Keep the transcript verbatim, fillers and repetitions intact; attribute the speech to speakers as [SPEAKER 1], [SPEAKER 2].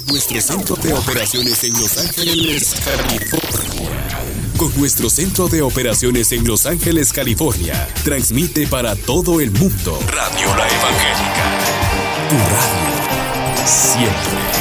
[SPEAKER 1] nuestro centro de operaciones en Los Ángeles, California. Con nuestro centro de operaciones en Los Ángeles, California, transmite para todo el mundo Radio La Evangélica. Tu radio, siempre.